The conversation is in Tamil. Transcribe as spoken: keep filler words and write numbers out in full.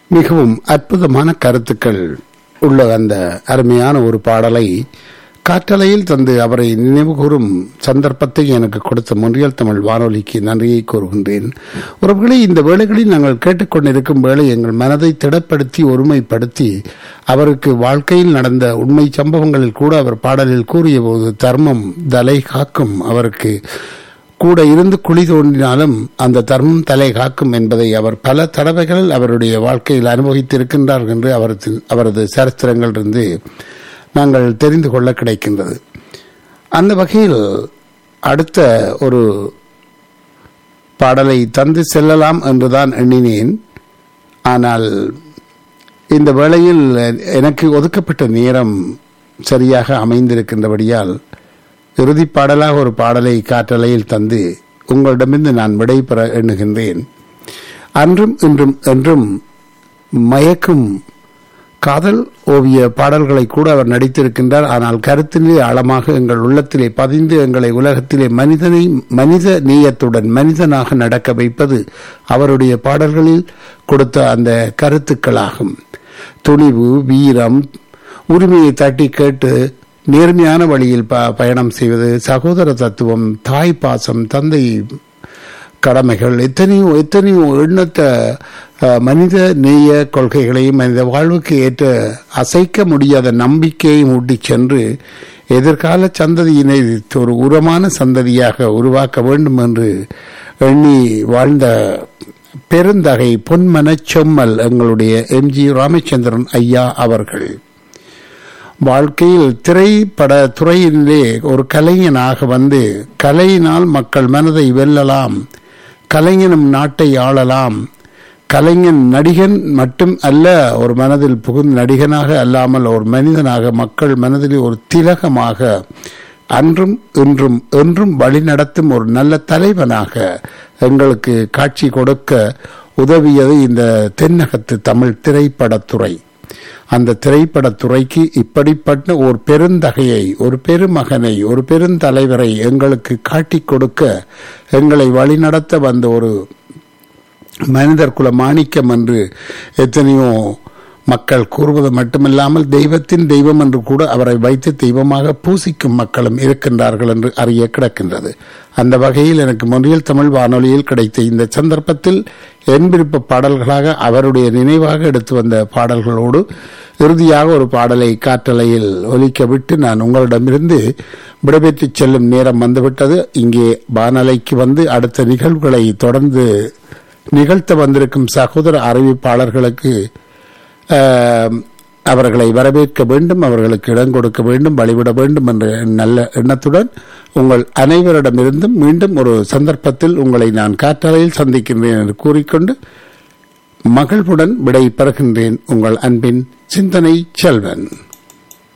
மிகவும் அற்புதமான கருத்துக்கள் உள்ள அந்த அருமையான ஒரு பாடலை காற்றலையில் தந்து அவரை நினைவு கூறும் சந்தர்ப்பத்தை எனக்கு கொடுத்த மொன்றியல் தமிழ் வானொலிக்கு நன்றியை கூறுகின்றேன். உறவுகளை, இந்த வேளைகளில் நாங்கள் கேட்டுக்கொண்டிருக்கும் வேளை எங்கள் மனதை திடப்படுத்தி ஒருமைப்படுத்தி அவருக்கு வாழ்க்கையில் நடந்த உண்மை சம்பவங்களில் கூட அவர் பாடலில் கூறிய போது தர்மம் தலை காக்கும், அவருக்கு கூட இருந்து குழி தோண்டினாலும் அந்த தர்மம் தலை காக்கும் என்பதை அவர் பல தடவைகள் அவருடைய வாழ்க்கையில் அனுபவித்திருக்கின்றார் என்று அவரது அவரது சரித்திரங்கள் இருந்து நாங்கள் தெரிந்து கொள்ள கிடைக்கின்றது. அந்த வகையில் அடுத்த ஒரு பாடலை தந்து செல்லலாம் என்றுதான் எண்ணினேன். ஆனால் இந்த வேளையில் எனக்கு ஒதுக்கப்பட்ட நேரம் சரியாக அமைந்திருக்கின்றபடியால் இறுதி பாடலாக ஒரு பாடலை காற்றலையில் தந்து உங்களிடமிருந்து நான் விடைபெற எண்ணுகின்றேன். அன்றும் இன்றும் என்றும் மயக்கும் காதல் ஓவிய பாடல்களை கூட அவர் நடித்திருக்கின்றார். ஆனால் கருத்திலே ஆழமாக எங்கள் உள்ளத்திலே பதிந்து எங்களை உலகத்திலே மனிதனை மனித நேயத்துடன் மனிதனாக நடக்க வைப்பது அவருடைய பாடல்களில் கொடுத்த அந்த கருத்துக்களாகும். துணிவு, வீரம், உரிமையை தட்டி கேட்டு நேர்மையான வழியில் ப பயணம் செய்வது, சகோதர தத்துவம், தாய் பாசம், தந்தை கடமைகள், எத்தனையோ எத்தனையோ எண்ணற்ற மனித நேய கொள்கைகளையும் மனித வாழ்வுக்கு ஏற்ற அசைக்க முடியாத நம்பிக்கையை ஊட்டி சென்று எதிர்கால சந்ததியினை ஒரு உரமான சந்ததியாக உருவாக்க வேண்டும் என்று எண்ணி வாழ்ந்த பெருந்தகை பொன்மனச் செம்மல் எங்களுடைய எம் ஜி ராமச்சந்திரன் ஐயா அவர்கள் வாழ்க்கையில் திரைப்பட துறையிலே ஒரு கலைஞனாக வந்து கலையினால் மக்கள் மனதை வெல்லலாம், கலைஞனும் நாட்டை ஆளலாம், கலைஞன் நடிகன் மட்டும் அல்ல, ஒரு மனதில் புகுந்த நடிகனாக அல்லாமல் ஒரு மனிதனாக மக்கள் மனதில் ஒரு திலகமாக அன்றும் இன்றும் என்றும் வழிநடத்தும் ஒரு நல்ல தலைவனாக எங்களுக்கு காட்சி கொடுக்க உதவியது இந்த தென்னகத்து தமிழ் திரைப்படத்துறை. அந்த திரைப்படத்துறைக்கு இப்படிப்பட்ட ஒரு பெருந்தகையை, ஒரு பெருமகனை, ஒரு பெருந்தலைவரை எங்களுக்கு காட்டி கொடுக்க எங்களை வழிநடத்த வந்த ஒரு மனிதர் குல மாணிக்கம் என்று எத்தனையோ மக்கள் கூறுவது மட்டுமில்லாமல் தெய்வத்தின் தெய்வம் என்று கூட அவரை வைத்து தெய்வமாக பூசிக்கும் மக்களும் இருக்கின்றார்கள் என்று அறிய கிடக்கின்றது. அந்த வகையில் எனக்கு மொன்றியல் தமிழ் வானொலியில் கிடைத்த இந்த சந்தர்ப்பத்தில் என் விருப்ப பாடல்களாக அவருடைய நினைவாக எடுத்து வந்த பாடல்களோடு இறுதியாக ஒரு பாடலை காற்றலையில் ஒலிக்க விட்டு நான் உங்களிடமிருந்து விடைபெற்று செல்லும் நேரம் வந்துவிட்டது. இங்கே வானலைக்கு வந்து அடுத்த நிகழ்வுகளை தொடர்ந்து நிகழ்த்த வந்திருக்கும் சகோதர அறிவிப்பாளர்களுக்கு அவர்களை வரவேற்க வேண்டும், அவர்களுக்கு இடம் கொடுக்க வேண்டும், வழிவிட வேண்டும் என்ற நல்ல எண்ணத்துடன் உங்கள் அனைவரிடமிருந்தும் மீண்டும் ஒரு சந்தர்ப்பத்தில் உங்களை நான் காற்றலையில் சந்திக்கின்றேன் என்று கூறிக்கொண்டு மகிழ்வுடன் விடை பெறுகின்றேன். உங்கள் அன்பின் சிந்தனை செல்வன்.